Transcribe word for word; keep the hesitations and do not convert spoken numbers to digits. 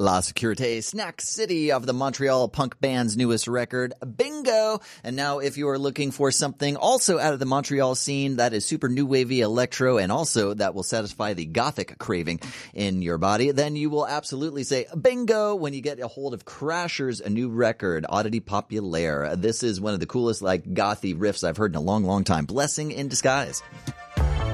La Sécurité, Snack City of the Montreal punk band's newest record, Bingo. And now if you are looking for something also out of the Montreal scene that is super new wavy electro and also that will satisfy the gothic craving in your body, then you will absolutely say bingo when you get a hold of Crasher's new record, Oddity Populaire. This is one of the coolest like gothy riffs I've heard in a long, long time. Blessing in disguise.